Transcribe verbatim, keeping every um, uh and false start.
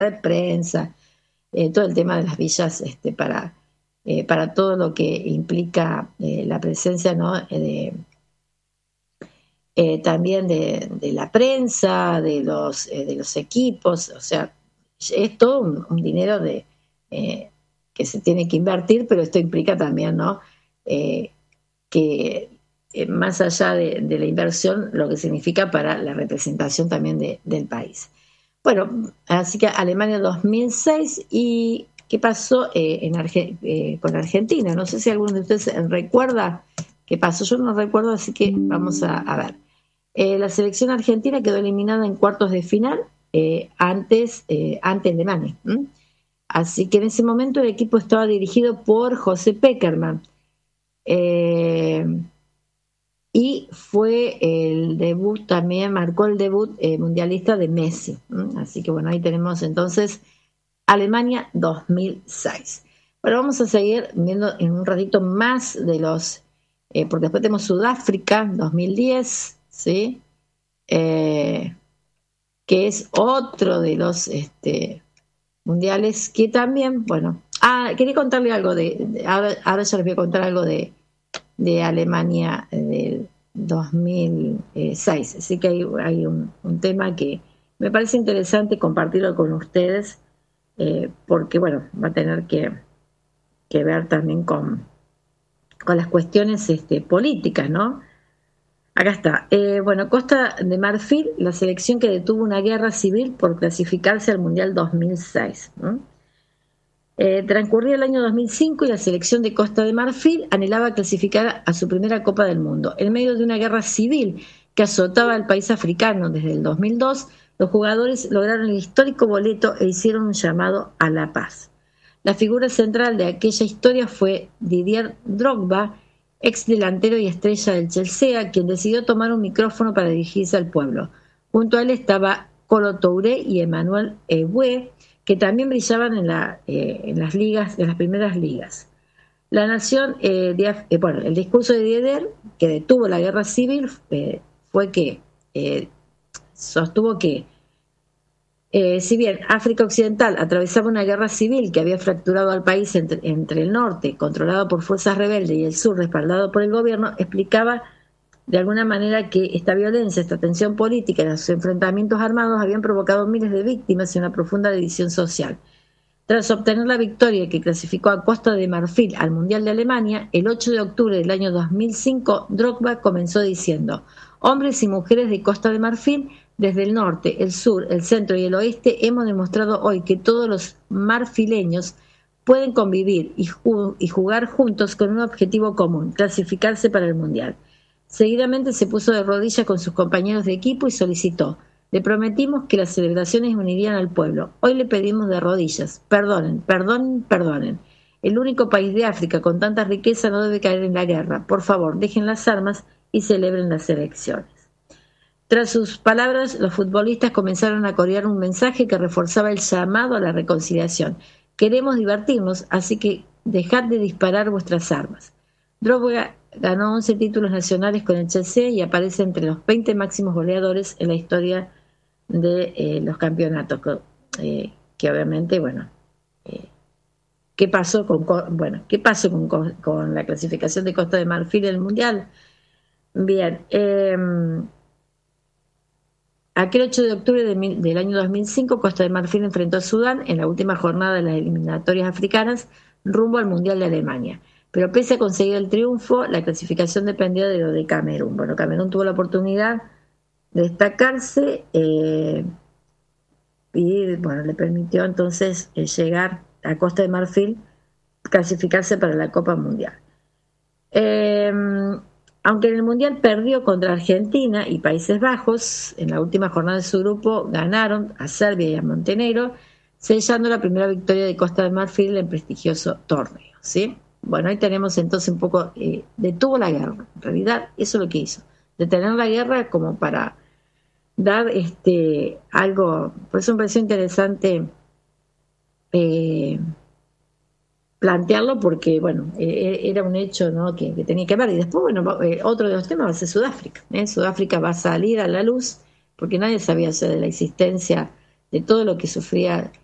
de prensa, eh, todo el tema de las villas este, para, eh, para todo lo que implica eh, la presencia, ¿no? de, eh, también de, de la prensa, de los, eh, de los equipos, o sea, es todo un, un dinero de, eh, que se tiene que invertir, pero esto implica también, ¿no? Eh, que eh, más allá de, de la inversión, lo que significa para la representación también de, del país. Bueno, así que Alemania dos mil seis, y ¿qué pasó eh, en Arge- eh, con Argentina? No sé si alguno de ustedes recuerda qué pasó, yo no recuerdo, así que vamos a, a ver. Eh, la selección argentina quedó eliminada en cuartos de final eh, antes, eh, ante Alemania. ¿m? Así que en ese momento el equipo estaba dirigido por José Pekerman. Eh, y fue el debut, también marcó el debut eh, mundialista de Messi. ¿m? Así que bueno, ahí tenemos entonces Alemania dos mil seis. Bueno, vamos a seguir viendo en un ratito más de los, eh, porque después tenemos Sudáfrica dos mil diez, ¿sí? Eh, que es otro de los este, mundiales que también, bueno, ah, quería contarle algo de, de ahora, ahora ya les voy a contar algo de, de Alemania eh, del dos mil seis, así que hay, hay un, un tema que me parece interesante compartirlo con ustedes, eh, porque bueno, va a tener que, que ver también con, con las cuestiones este, políticas, ¿no? Acá está. Eh, bueno, Costa de Marfil, la selección que detuvo una guerra civil por clasificarse al Mundial dos mil seis. ¿no? Eh, transcurría el año dos mil cinco y la selección de Costa de Marfil anhelaba clasificar a su primera Copa del Mundo. En medio de una guerra civil que azotaba al país africano desde el dos mil dos, los jugadores lograron el histórico boleto e hicieron un llamado a la paz. La figura central de aquella historia fue Didier Drogba, ex delantero y estrella del Chelsea, quien decidió tomar un micrófono para dirigirse al pueblo. Junto a él estaba Kolo Touré y Emmanuel Eboué, que también brillaban en, la, eh, en las ligas, en las primeras ligas. La nación, eh, de, eh, bueno, el discurso de Didier, que detuvo la guerra civil, eh, fue que eh, sostuvo que Eh, si bien África Occidental atravesaba una guerra civil que había fracturado al país entre, entre el norte, controlado por fuerzas rebeldes, y el sur, respaldado por el gobierno, explicaba de alguna manera que esta violencia, esta tensión política y los enfrentamientos armados habían provocado miles de víctimas y una profunda división social. Tras obtener la victoria que clasificó a Costa de Marfil al Mundial de Alemania, el ocho de octubre del año dos mil cinco, Drogba comenzó diciendo: hombres y mujeres de Costa de Marfil, desde el norte, el sur, el centro y el oeste, hemos demostrado hoy que todos los marfileños pueden convivir y, ju- y jugar juntos con un objetivo común: clasificarse para el Mundial. Seguidamente se puso de rodillas con sus compañeros de equipo y solicitó: le prometimos que las celebraciones unirían al pueblo. Hoy le pedimos de rodillas: perdonen, perdonen, perdonen. El único país de África con tanta riqueza no debe caer en la guerra. Por favor, dejen las armas y celebren las elecciones. Tras sus palabras, los futbolistas comenzaron a corear un mensaje que reforzaba el llamado a la reconciliación. Queremos divertirnos, así que dejad de disparar vuestras armas. Drogba ganó once títulos nacionales con el Chelsea y aparece entre los veinte máximos goleadores en la historia de eh, los campeonatos, eh, que obviamente, bueno, eh, ¿qué pasó con, bueno, ¿qué pasó con, con, con la clasificación de Costa de Marfil en el Mundial? Bien, eh, aquel ocho de octubre de mil, del año dos mil cinco, Costa de Marfil enfrentó a Sudán en la última jornada de las eliminatorias africanas rumbo al Mundial de Alemania. Pero pese a conseguir el triunfo, la clasificación dependía de lo de Camerún. Bueno, Camerún tuvo la oportunidad de destacarse, eh, y bueno, le permitió entonces eh, llegar a Costa de Marfil, clasificarse para la Copa Mundial. Eh, aunque en el Mundial perdió contra Argentina y Países Bajos, en la última jornada de su grupo ganaron a Serbia y a Montenegro, sellando la primera victoria de Costa de Marfil en el prestigioso torneo, ¿sí? Bueno, ahí tenemos entonces un poco, eh, detuvo la guerra, en realidad eso es lo que hizo, detener la guerra como para dar este algo, por eso me pareció interesante eh, plantearlo, porque bueno, eh, era un hecho, ¿no? que, que tenía que ver. Y después, bueno, eh, otro de los temas va a ser Sudáfrica. ¿eh? Sudáfrica va a salir a la luz porque nadie sabía de la existencia de todo lo que sufría